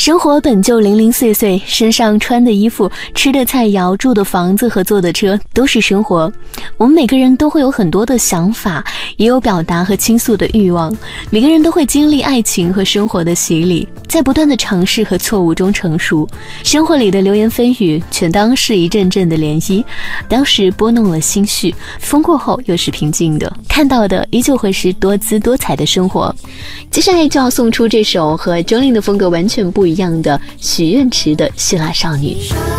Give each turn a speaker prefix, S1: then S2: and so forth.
S1: 生活本就零零碎碎，身上穿的衣服、吃的菜肴、住的房子和坐的车都是生活。我们每个人都会有很多的想法，也有表达和倾诉的欲望。每个人都会经历爱情和生活的洗礼，在不断的尝试和错误中成熟。生活里的流言蜚语全当是一阵阵的涟漪，当时拨弄了心绪，风过后又是平静的，看到的依旧会是多姿多彩的生活。接下来就要送出这首和周玲的风格完全不一样的许愿池的希腊少女。